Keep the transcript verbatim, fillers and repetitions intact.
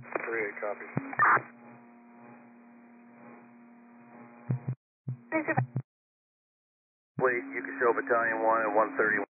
three eight, copy. Fleet, you can show Battalion one at one thirty.